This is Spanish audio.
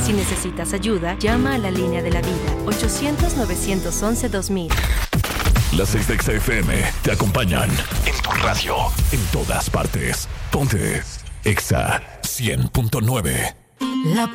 Si necesitas ayuda, llama a la línea de la vida, 800-911-2000. Las 6 de XFM te acompañan en tu radio, en todas partes. Ponte Exa 100.9. La